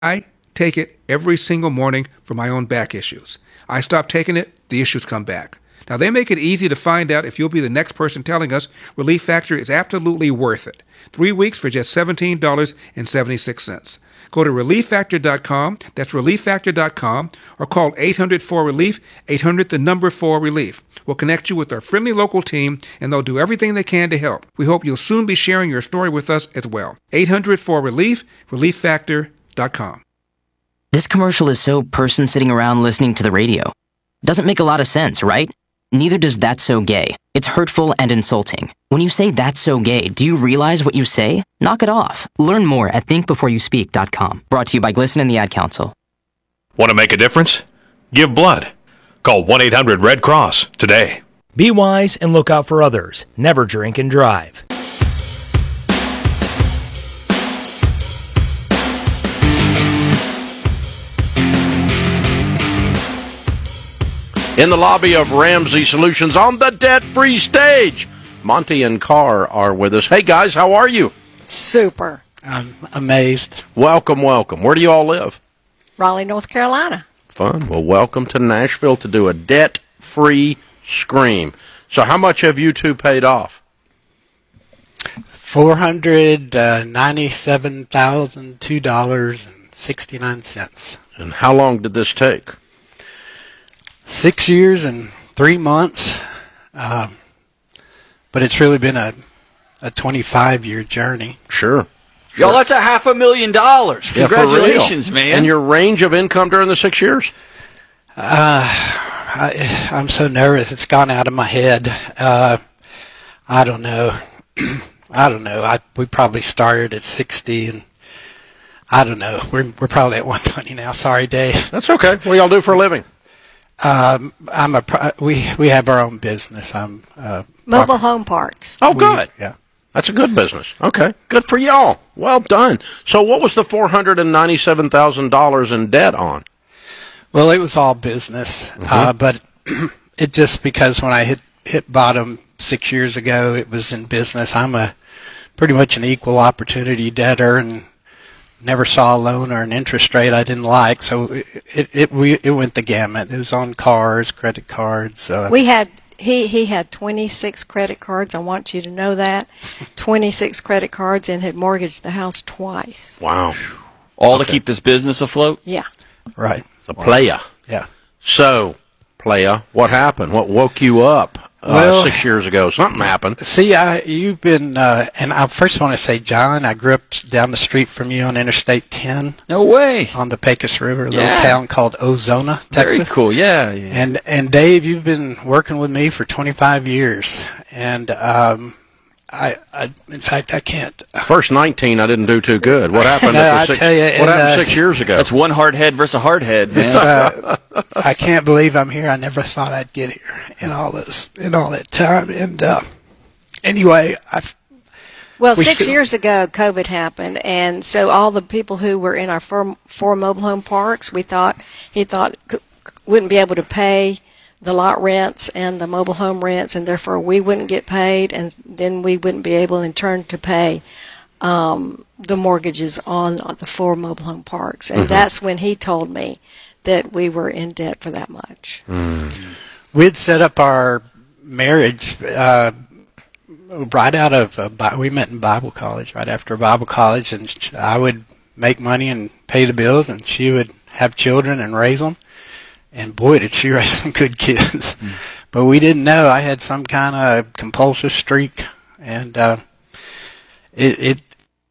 I take it every single morning for my own back issues. I stop taking it, the issues come back. Now, they make it easy to find out if you'll be the next person telling us Relief Factor is absolutely worth it. 3 weeks for just $17.76. Go to ReliefFactor.com, that's ReliefFactor.com, or call 800-4RELIEF, 800-4RELIEF. We'll connect you with our friendly local team, and they'll do everything they can to help. We hope you'll soon be sharing your story with us as well. 800-4RELIEF, ReliefFactor.com. This commercial is so person sitting around listening to the radio. Doesn't make a lot of sense, right? Neither does That's So Gay. It's hurtful and insulting. When you say that's so gay, do you realize what you say? Knock it off. Learn more at thinkbeforeyouspeak.com. Brought to you by Glisson and the Ad Council. Want to make a difference? Give blood. Call 1-800-RED-CROSS today. Be wise and look out for others. Never drink and drive. In the lobby of Ramsey Solutions on the debt-free stage, Monty and Carr are with us. Hey, guys, how are you? Super. I'm amazed. Welcome, welcome. Where do you all live? Raleigh, North Carolina. Fun. Well, welcome to Nashville to do a debt-free scream. So how much have you two paid off? $497,002.69. And how long did this take? 6 years and 3 months. But it's really been a 25-year journey. Sure. Y'all, that's $500,000. Congratulations, yeah, man. And your range of income during the 6 years? I'm so nervous. It's gone out of my head. I don't know. We probably started at 60, and I don't know. We're probably at 120 now. Sorry, Dave. That's okay. What do y'all do for a living? We have our own business. Mobile home parks. Oh, good. Yeah. That's a good business. Okay. Good for y'all. Well done. So what was the $497,000 in debt on? Well, it was all business. But it just because when I hit bottom 6 years ago, it was in business. I'm pretty much an equal opportunity debtor and never saw a loan or an interest rate I didn't like. So it went the gamut. It was on cars, credit cards. He had 26 credit cards. I want you to know that. 26 credit cards, and had mortgaged the house twice. Wow. All to keep this business afloat? Yeah. Right. A playa. Yeah. So, playa, what happened? What woke you up 6 years ago? Something happened. See, you've been, and I first want to say, John, I grew up down the street from you on Interstate 10. No way. On the Pecos River, a little town called Ozona, Texas. Very cool, yeah. And Dave, you've been working with me for 25 years. And I in fact, I can't. First 19, I didn't do too good. What happened? What happened 6 years ago? That's one hard head versus a hard head, man. I can't believe I'm here. I never thought I'd get here in all that time. And anyway, 6 years ago, COVID happened, and so all the people who were in our four mobile home parks, he thought wouldn't be able to pay the lot rents and the mobile home rents, and therefore we wouldn't get paid, and then we wouldn't be able in turn to pay the mortgages on the four mobile home parks. And that's when he told me that we were in debt for that much. We'd set up our marriage right out of, we met in Bible college, right after Bible college, and I would make money and pay the bills, and she would have children and raise them. And boy, did she raise some good kids. But we didn't know I had some kind of compulsive streak. And it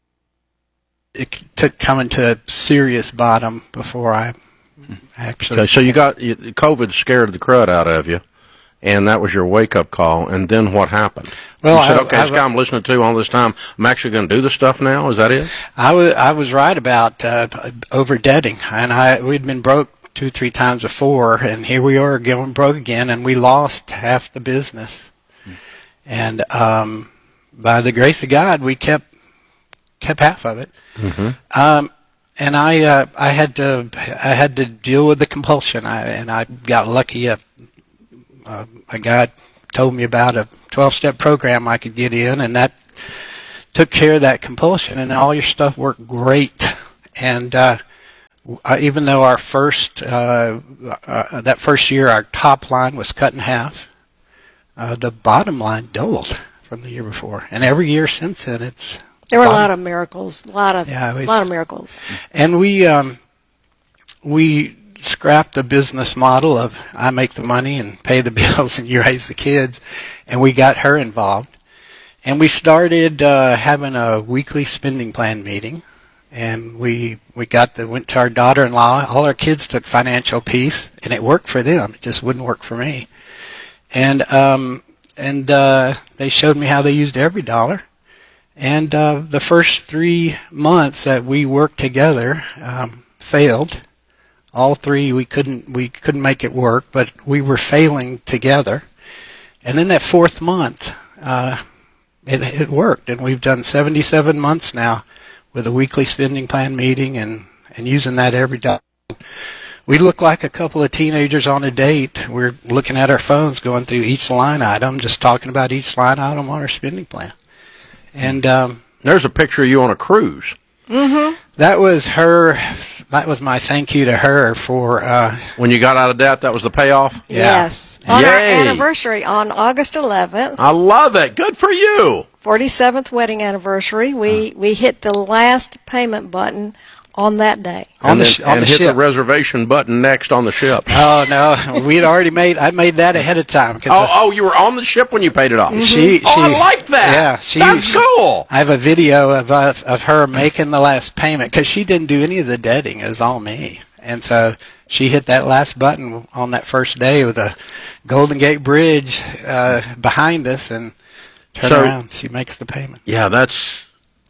took coming to a serious bottom before I actually... Okay, so COVID scared the crud out of you, and that was your wake-up call. And then what happened? Well, you said, okay, this guy I'm listening to all this time, I'm actually going to do this stuff now? Is that it? I was right about over-debting. And we'd been broke 2-3 times before, and here we are going broke again, and we lost half the business. And by the grace of God, we kept half of it. And I had to deal with the compulsion. I got lucky. A guy told me about a 12-step program I could get in, and that took care of that compulsion. And all your stuff worked great. And even though our that first year our top line was cut in half, the bottom line doubled from the year before, and every year since then there were a lot of miracles, a lot of miracles. And we scrapped the business model of I make the money and pay the bills and you raise the kids, and we got her involved, and we started having a weekly spending plan meeting. And we went to our daughter-in-law. All our kids took Financial Peace, and it worked for them. It just wouldn't work for me. And they showed me how they used every dollar. And the first 3 months that we worked together failed. All three we couldn't make it work, but we were failing together. And then that fourth month, it worked, and we've done 77 months now with a weekly spending plan meeting and using that every day. We look like a couple of teenagers on a date. We're looking at our phones, going through each line item, just talking about each line item on our spending plan. And there's a picture of you on a cruise. Mm-hmm. That was her. That was my thank you to her for when you got out of debt. That was the payoff. Yeah. Yes, on our anniversary on August 11th. I love it. Good for you. 47th wedding anniversary. We hit the last payment button on that day. And hit ship. the reservation button next on the ship. Oh no, we'd already I made that ahead of time. You were on the ship when you paid it off. Mm-hmm. I like that. Yeah, that's cool. I have a video of her making the last payment because she didn't do any of the debting. It was all me, and so she hit that last button on that first day with the Golden Gate Bridge behind us, and turn around. She makes the payment. Yeah, that's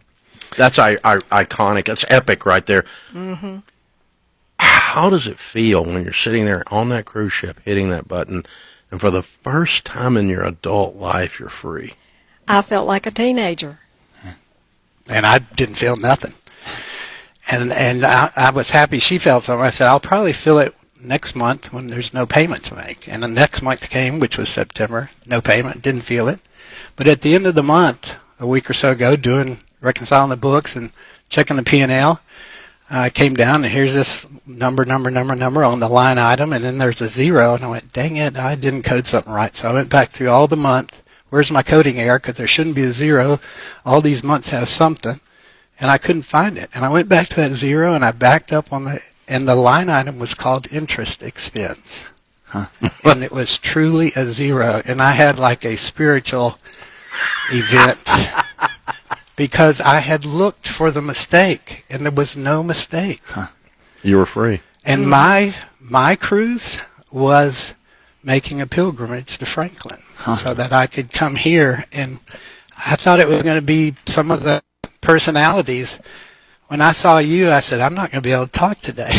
iconic. That's epic right there. Mm-hmm. How does it feel when you're sitting there on that cruise ship hitting that button, and for the first time in your adult life, you're free? I felt like a teenager. And I didn't feel nothing. And I was happy she felt something. I said, I'll probably feel it next month when there's no payment to make. And the next month came, which was September. No payment. Didn't feel it. But at the end of the month, a week or so ago, reconciling the books and checking the P&L, I came down, and here's this number on the line item, and then there's a zero, and I went, dang it, I didn't code something right. So I went back through all the month. Where's my coding error? Because there shouldn't be a zero. All these months have something, and I couldn't find it. And I went back to that zero, and I backed up and the line item was called interest expense. And it was truly a zero, and I had like a spiritual event. Because I had looked for the mistake, and there was no mistake. You were free. And my cruise was making a pilgrimage to Franklin so that I could come here. And I thought it was going to be some of the personalities. When I saw you, I said, I'm not going to be able to talk today.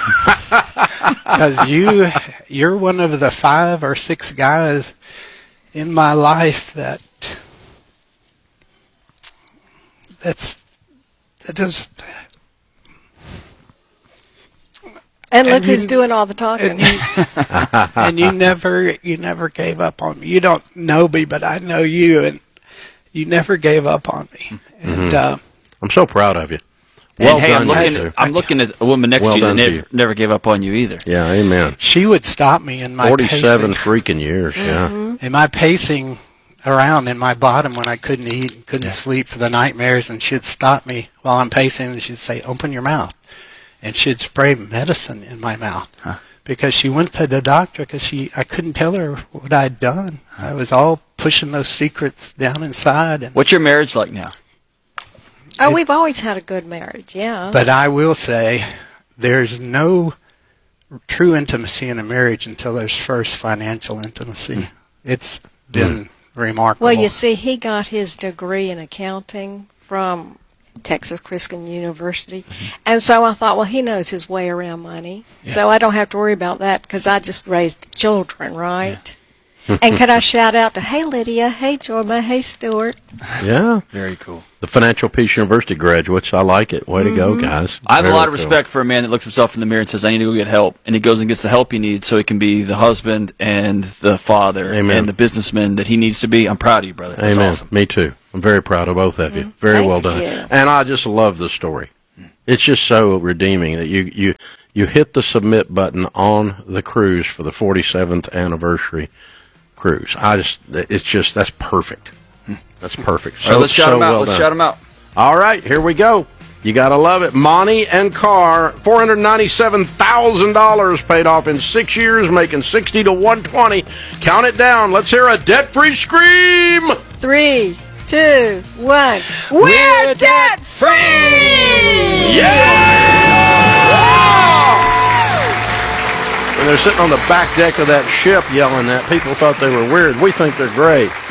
Because you're one of the 5 or 6 guys in my life that just. And look who's doing all the talking. And you never gave up on me. You don't know me, but I know you, and you never gave up on me. And I'm so proud of you. Well, hey, I'm looking at a woman next to you that never gave up on you either. Yeah, amen. She would stop me in my 47 pacing. freaking years, Mm-hmm. yeah. In my pacing around in my bottom when I couldn't eat and couldn't sleep for the nightmares, and she'd stop me while I'm pacing, and she'd say, open your mouth. And she'd spray medicine in my mouth because she went to the doctor because I couldn't tell her what I'd done. I was all pushing those secrets down inside. And what's your marriage like now? Oh, we've always had a good marriage, yeah. But I will say there's no true intimacy in a marriage until there's first financial intimacy. It's been remarkable. Well, you see, he got his degree in accounting from Texas Christian University, and so I thought, well, he knows his way around money, so I don't have to worry about that because I just raised children, right? And could I shout out to, hey, Lydia, hey, Jorma, hey, Stuart. Yeah. Very cool. The Financial Peace University graduates. I like it. Way to go, guys. I have a lot of respect for a man that looks himself in the mirror and says, I need to go get help. And he goes and gets the help he needs so he can be the husband and the father and the businessman that he needs to be. I'm proud of you, brother. That's Amen. awesome. Me too. I'm very proud of both of you. Very well done. you. And I just love the story. It's just so redeeming that you hit the submit button on the cruise for the 47th anniversary cruise. That's perfect. That's perfect. So, all right, let's shout them out. Let's shout them out. All right, here we go. You got to love it. Monty and Carr, $497,000 paid off in 6 years, making 60 to 120. Count it down. Let's hear a debt-free scream. 3, 2, 1. We're debt-free! Yeah! And they're sitting on the back deck of that ship yelling that. People thought they were weird. We think they're great.